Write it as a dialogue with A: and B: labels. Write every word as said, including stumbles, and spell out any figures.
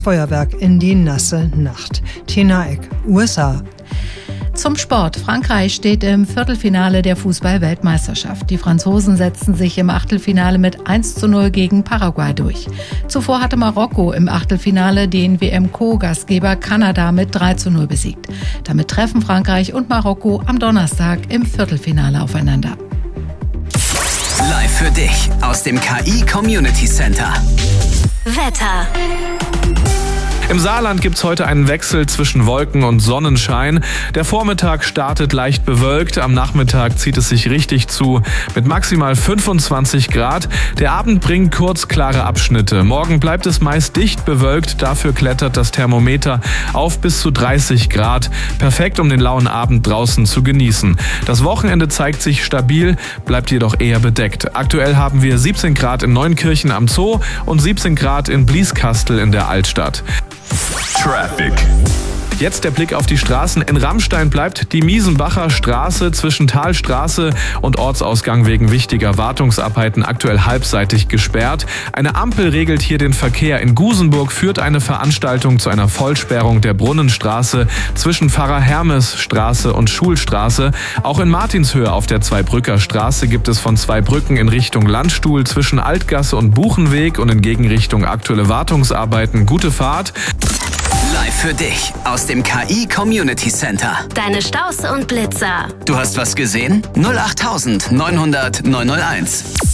A: Feuerwerk in die nasse Nacht. Tina Eck, U S A.
B: Zum Sport. Frankreich steht im Viertelfinale der Fußball-Weltmeisterschaft. Die Franzosen setzten sich im Achtelfinale mit eins zu null gegen Paraguay durch. Zuvor hatte Marokko im Achtelfinale den W M-Co-Gastgeber Kanada mit drei zu null besiegt. Damit treffen Frankreich und Marokko am Donnerstag im Viertelfinale aufeinander.
C: Live für dich aus dem K I Community Center.
D: Wetter.
E: Im Saarland gibt's heute einen Wechsel zwischen Wolken und Sonnenschein. Der Vormittag startet leicht bewölkt, am Nachmittag zieht es sich richtig zu mit maximal fünfundzwanzig Grad. Der Abend bringt kurz klare Abschnitte. Morgen bleibt es meist dicht bewölkt, dafür klettert das Thermometer auf bis zu dreißig Grad. Perfekt, um den lauen Abend draußen zu genießen. Das Wochenende zeigt sich stabil, bleibt jedoch eher bedeckt. Aktuell haben wir siebzehn Grad in Neunkirchen am Zoo und siebzehn Grad in Blieskastel in der Altstadt.
F: Traffic.
E: Jetzt der Blick auf die Straßen. In Rammstein bleibt die Miesenbacher Straße zwischen Talstraße und Ortsausgang wegen wichtiger Wartungsarbeiten aktuell halbseitig gesperrt. Eine Ampel regelt hier den Verkehr. In Gusenburg führt eine Veranstaltung zu einer Vollsperrung der Brunnenstraße zwischen Pfarrer-Hermes-Straße und Schulstraße. Auch in Martinshöhe auf der Zweibrücker Straße gibt es von Zweibrücken in Richtung Landstuhl zwischen Altgasse und Buchenweg und in Gegenrichtung aktuelle Wartungsarbeiten. Gute Fahrt.
C: Live für dich aus dem K I Community Center.
D: Deine Staus und Blitzer.
C: Du hast was gesehen? null acht neunhundert neunhunderт neunhunderteins.